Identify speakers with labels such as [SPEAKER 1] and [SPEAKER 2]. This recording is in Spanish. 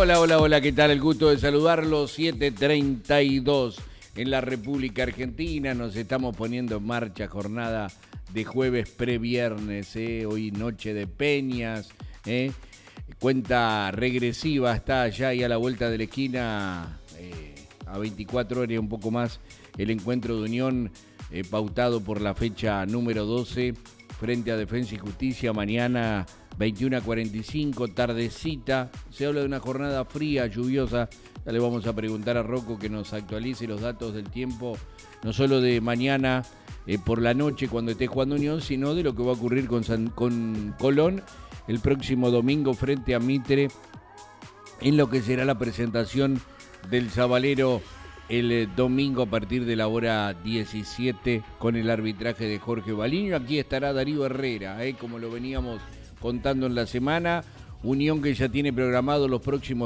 [SPEAKER 1] Hola, hola, hola, ¿qué tal? El gusto de saludarlos, 7:32 en la República Argentina. Nos estamos poniendo en marcha, jornada de jueves previernes, hoy noche de peñas, cuenta regresiva, está allá y a la vuelta de la esquina, a 24 horas y un poco más, el encuentro de Unión, pautado por la fecha número 12, frente a Defensa y Justicia, mañana 21:45, tardecita. Se habla de una jornada fría, lluviosa. Ya le vamos a preguntar a Rocco que nos actualice los datos del tiempo, no solo de mañana por la noche cuando esté jugando Unión, sino de lo que va a ocurrir con Colón el próximo domingo frente a Mitre, en lo que será la presentación del Sabalero el domingo a partir de la hora 17 con el arbitraje de Jorge Baliño. Aquí estará Darío Herrera, como lo veníamos contando en la semana. Unión que ya tiene programado los próximos